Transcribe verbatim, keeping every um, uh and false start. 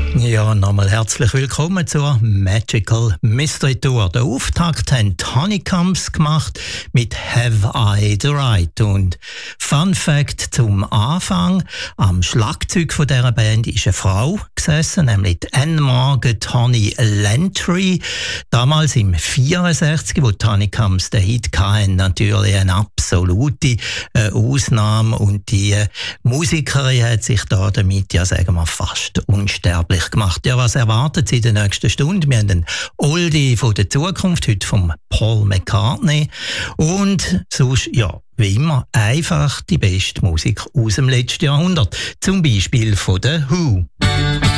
Ja, nochmal herzlich willkommen zur Magical Mystery Tour. Der Auftakt haben die Honeycombs gemacht mit Have I the Right. Und Fun Fact zum Anfang: am Schlagzeug von dieser Band ist eine Frau gesessen, nämlich Ann-Margaret Honey Lantry. Damals im vierundsechzig, wo die Honeycombs den Hit hatten, natürlich eine absolute äh, Ausnahme. Und die äh, Musikerin hat sich da damit, ja sagen wir, fast unsterblich gemacht. Ja, was erwartet Sie in der nächsten Stunde? Wir haben den Oldie von der Zukunft, heute von Paul McCartney. Und sonst, ja, wie immer, einfach die beste Musik aus dem letzten Jahrhundert. Zum Beispiel von The Who.